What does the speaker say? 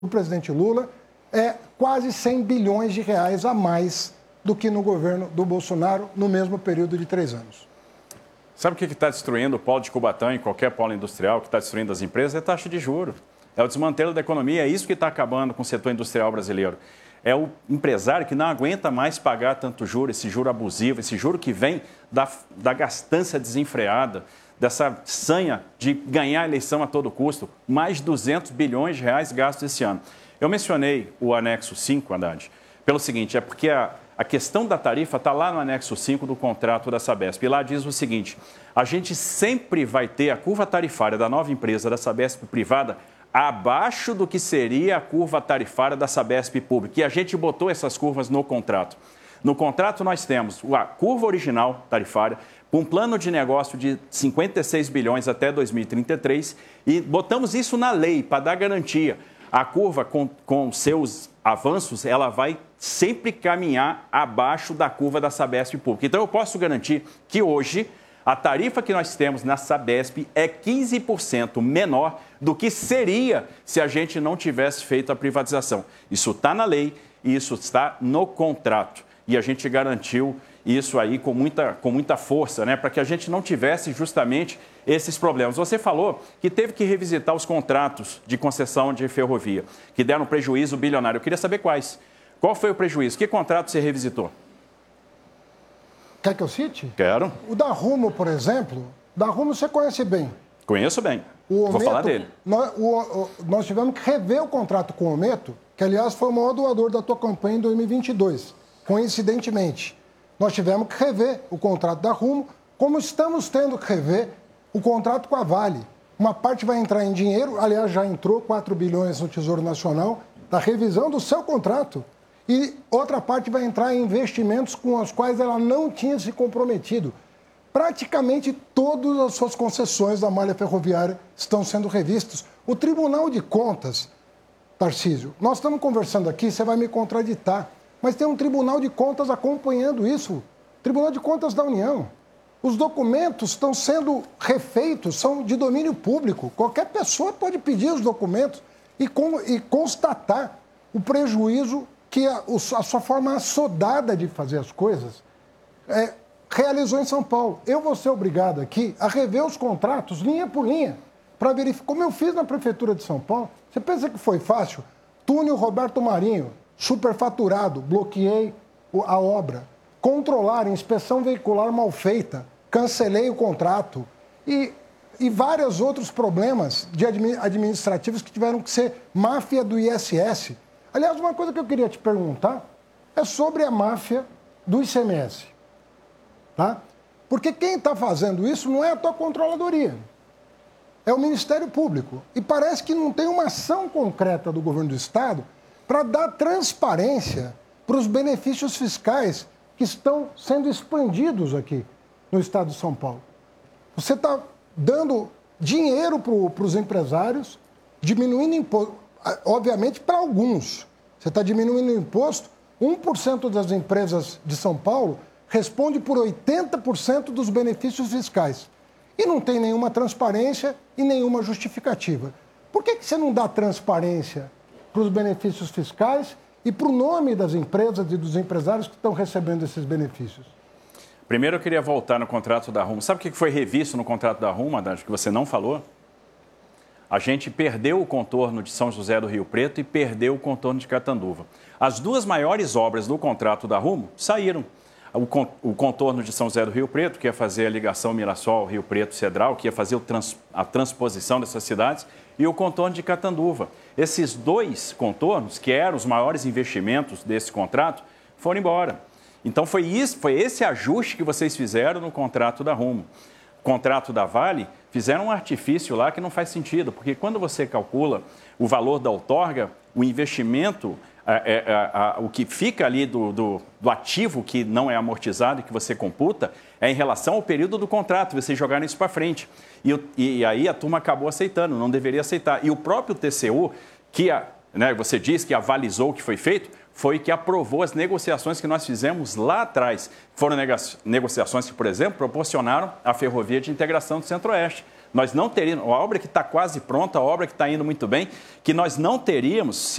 do presidente Lula é quase 100 bilhões de reais a mais do que no governo do Bolsonaro no mesmo período de 3 anos. Sabe o que está destruindo o polo de Cubatão e qualquer polo industrial, que está destruindo as empresas? É a taxa de juros. É o desmantelo da economia, é isso que está acabando com o setor industrial brasileiro. É o empresário que não aguenta mais pagar tanto juro, esse juro abusivo, esse juro que vem da gastança desenfreada, dessa sanha de ganhar a eleição a todo custo. Mais de 200 bilhões de reais gastos esse ano. Eu mencionei o anexo 5, Haddad, pelo seguinte, é porque a questão da tarifa está lá no anexo 5 do contrato da Sabesp. E lá diz o seguinte, a gente sempre vai ter a curva tarifária da nova empresa da Sabesp privada abaixo do que seria a curva tarifária da Sabesp pública. E a gente botou essas curvas no contrato. No contrato nós temos a curva original tarifária, com um plano de negócio de 56 bilhões até 2033 e botamos isso na lei para dar garantia. A curva, com seus avanços, ela vai sempre caminhar abaixo da curva da Sabesp pública. Então, eu posso garantir que hoje a tarifa que nós temos na Sabesp é 15% menor do que seria se a gente não tivesse feito a privatização. Isso está na lei e isso está no contrato. E a gente garantiu isso aí com muita força, né, para que a gente não tivesse justamente esses problemas. Você falou que teve que revisitar os contratos de concessão de ferrovia, que deram prejuízo bilionário. Eu queria saber quais. Qual foi o prejuízo? Que contrato você revisitou? Quer que eu cite? Quero. O da Rumo, por exemplo, da Rumo você conhece bem. Conheço bem. Vou falar dele. Nós tivemos que rever o contrato com o Ometo, que, aliás, foi o maior doador da tua campanha em 2022. Coincidentemente, nós tivemos que rever o contrato da Rumo, como estamos tendo que rever o contrato com a Vale. Uma parte vai entrar em dinheiro, aliás, já entrou 4 bilhões no Tesouro Nacional, da revisão do seu contrato. E outra parte vai entrar em investimentos com os quais ela não tinha se comprometido. Praticamente todas as suas concessões da malha ferroviária estão sendo revistas. O Tribunal de Contas, Tarcísio, nós estamos conversando aqui, você vai me contraditar, mas tem um Tribunal de Contas acompanhando isso. Tribunal de Contas da União. Os documentos estão sendo refeitos, são de domínio público. Qualquer pessoa pode pedir os documentos e constatar o prejuízo que a sua forma assodada de fazer as coisas realizou em São Paulo. Eu vou ser obrigado aqui a rever os contratos, linha por linha, para verificar, como eu fiz na Prefeitura de São Paulo. Você pensa que foi fácil? Túnel Roberto Marinho, superfaturado, bloqueei a obra. Controlar, inspeção veicular mal feita, cancelei o contrato. E vários outros problemas administrativos que tiveram que ser máfia do ISS. Aliás, uma coisa que eu queria te perguntar é sobre a máfia do ICMS. Tá? Porque quem está fazendo isso não é a tua controladoria, é o Ministério Público. E parece que não tem uma ação concreta do governo do Estado para dar transparência para os benefícios fiscais que estão sendo expandidos aqui no Estado de São Paulo. Você está dando dinheiro para os empresários, diminuindo imposto. Obviamente, para alguns, você está diminuindo o imposto, 1% das empresas de São Paulo responde por 80% dos benefícios fiscais. E não tem nenhuma transparência e nenhuma justificativa. Por que você não dá transparência para os benefícios fiscais e para o nome das empresas e dos empresários que estão recebendo esses benefícios? Primeiro, eu queria voltar no contrato da Rumo. Sabe o que foi revisto no contrato da Rumo, Haddad, que você não falou? A gente perdeu o contorno de São José do Rio Preto e perdeu o contorno de Catanduva. As duas maiores obras do contrato da Rumo saíram. O contorno de São José do Rio Preto, que ia fazer a ligação Mirassol, Rio Preto, Cedral, que ia fazer a transposição dessas cidades, e o contorno de Catanduva. Esses dois contornos, que eram os maiores investimentos desse contrato, foram embora. Então, foi esse ajuste que vocês fizeram no contrato da Rumo. Contrato da Vale, fizeram um artifício lá que não faz sentido, porque quando você calcula o valor da outorga, o investimento, o que fica ali do ativo que não é amortizado e que você computa, é em relação ao período do contrato, vocês jogaram isso para frente. E aí a turma acabou aceitando, não deveria aceitar. E o próprio TCU, que você diz que avalizou o que foi feito, foi que aprovou as negociações que nós fizemos lá atrás. Foram negociações que, por exemplo, proporcionaram a ferrovia de integração do Centro-Oeste. Nós não teríamos, a obra que está quase pronta, a obra que está indo muito bem, que nós não teríamos